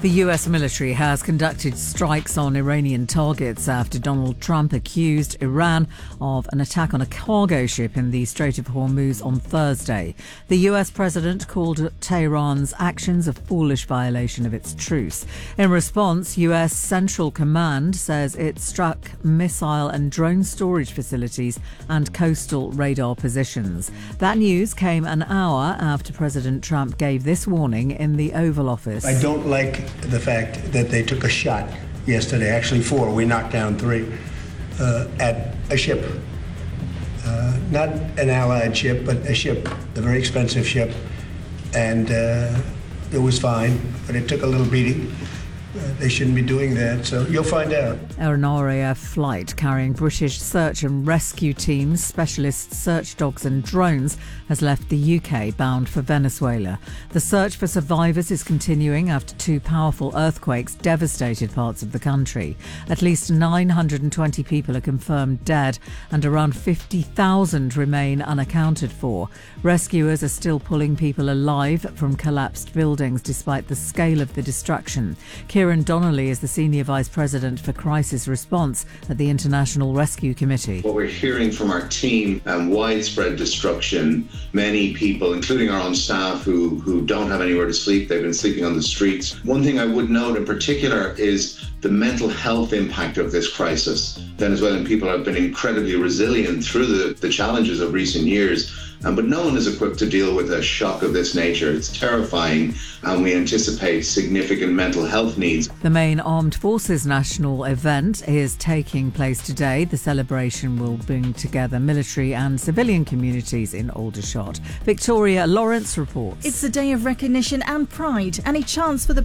The US military has conducted strikes on Iranian targets after Donald Trump accused Iran of an attack on a cargo ship in the Strait of Hormuz on Thursday. The US president called Tehran's actions a foolish violation of its truce. In response, US Central Command says it struck missile and drone storage facilities and coastal radar positions. That news came an hour after President Trump gave this warning in the Oval Office. I don't like the fact that they took a shot yesterday, actually 4, we knocked down 3, at a ship. Not an allied ship, but a ship, a very expensive ship. And it was fine, but it took a little beating. They shouldn't be doing that, so you'll find out. An RAF flight carrying British search and rescue teams, specialist search dogs and drones has left the UK bound for Venezuela. The search for survivors is continuing after 2 powerful earthquakes devastated parts of the country. At least 920 people are confirmed dead and around 50,000 remain unaccounted for. Rescuers are still pulling people alive from collapsed buildings despite the scale of the destruction. Kieran Donnelly is the Senior Vice President for Crisis Response at the International Rescue Committee. What we're hearing from our team, widespread destruction, many people, including our own staff, who don't have anywhere to sleep. They've been sleeping on the streets. One thing I would note in particular is the mental health impact of this crisis. Venezuelan people have been incredibly resilient through the challenges of recent years. But no one is equipped to deal with a shock of this nature. It's terrifying, and we anticipate significant mental health needs. The main Armed Forces national event is taking place today. The celebration will bring together military and civilian communities in Aldershot. Victoria Lawrence reports. It's a day of recognition and pride, and a chance for the